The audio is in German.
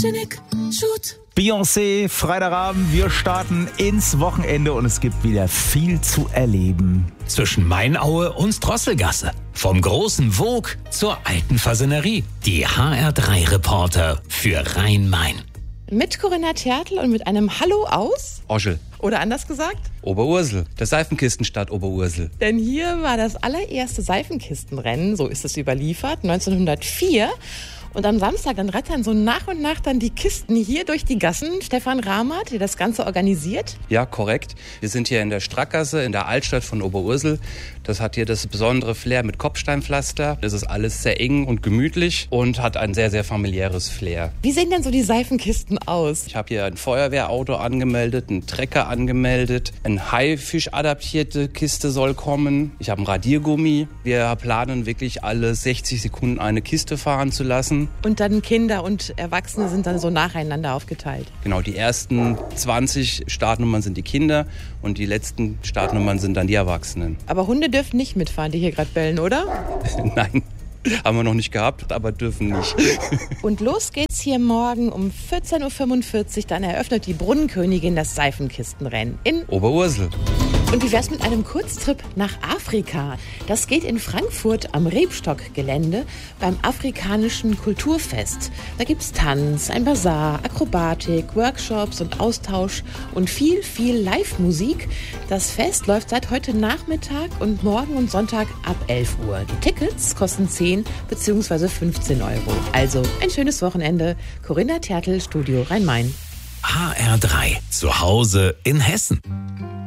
Photogenic, shoot. Beyoncé, Freitagabend, wir starten ins Wochenende und es gibt wieder viel zu erleben. Zwischen Mainaue und Drosselgasse. Vom großen Vogue zur alten Fasanerie. Die HR3-Reporter für Rhein-Main. Mit Corinna Tertl und mit einem Hallo aus? Oschel. Oder anders gesagt? Oberursel, der Seifenkistenstadt Oberursel. Denn hier war das allererste Seifenkistenrennen, so ist es überliefert, 1904. Und am Samstag dann rattern so nach und nach dann die Kisten hier durch die Gassen. Stefan Rahmert, der das Ganze organisiert. Ja, korrekt. Wir sind hier in der Strackgasse, in der Altstadt von Oberursel. Das hat hier das besondere Flair mit Kopfsteinpflaster. Es ist alles sehr eng und gemütlich und hat ein sehr, sehr familiäres Flair. Wie sehen denn so die Seifenkisten aus? Ich habe hier ein Feuerwehrauto angemeldet, einen Trecker angemeldet, eine Haifisch-adaptierte Kiste soll kommen. Ich habe einen Radiergummi. Wir planen wirklich alle 60 Sekunden eine Kiste fahren zu lassen. Und dann Kinder und Erwachsene sind dann so nacheinander aufgeteilt. Genau, die ersten 20 Startnummern sind die Kinder und die letzten Startnummern sind dann die Erwachsenen. Aber Hunde dürfen nicht mitfahren, die hier gerade bellen, oder? Nein, haben wir noch nicht gehabt, aber dürfen nicht. Und los geht's hier morgen um 14.45 Uhr. Dann eröffnet die Brunnenkönigin das Seifenkistenrennen in Oberursel. Und wie wär's mit einem Kurztrip nach Afrika? Das geht in Frankfurt am Rebstock-Gelände beim Afrikanischen Kulturfest. Da gibt's Tanz, ein Bazar, Akrobatik, Workshops und Austausch und viel, viel Live-Musik. Das Fest läuft seit heute Nachmittag und morgen und Sonntag ab 11 Uhr. Die Tickets kosten 10 bzw. 15 Euro. Also ein schönes Wochenende. Corinna Tertl, Studio Rhein-Main. HR3, zu Hause in Hessen.